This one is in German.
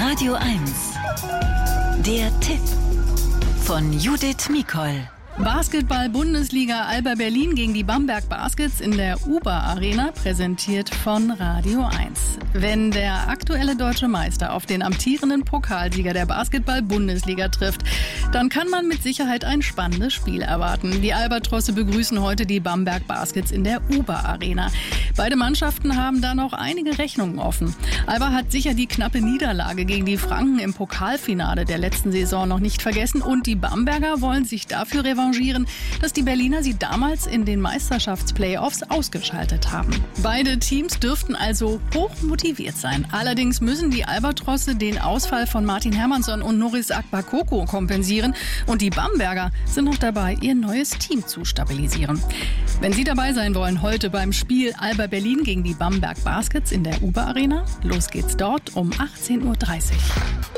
Radio 1. Der Tipp von Judith Mikol. Basketball-Bundesliga Alba Berlin gegen die Bamberg Baskets in der Uber-Arena, präsentiert von Radio 1. Wenn der aktuelle deutsche Meister auf den amtierenden Pokalsieger der Basketball-Bundesliga trifft, dann kann man mit Sicherheit ein spannendes Spiel erwarten. Die Albatrosse begrüßen heute die Bamberg Baskets in der Uber-Arena. Beide Mannschaften haben da noch einige Rechnungen offen. Alba hat sicher die knappe Niederlage gegen die Franken im Pokalfinale der letzten Saison noch nicht vergessen und die Bamberger wollen sich dafür revanchieren, dass die Berliner sie damals in den Meisterschaftsplayoffs ausgeschaltet haben. Beide Teams dürften also hoch motiviert sein. Allerdings müssen die Albatrosse den Ausfall von Martin Hermannsson und Norris Akbakoko kompensieren und die Bamberger sind noch dabei, ihr neues Team zu stabilisieren. Wenn Sie dabei sein wollen, heute beim Spiel Alba Berlin gegen die Bamberg Baskets in der Uber Arena, los geht's dort um 18:30 Uhr.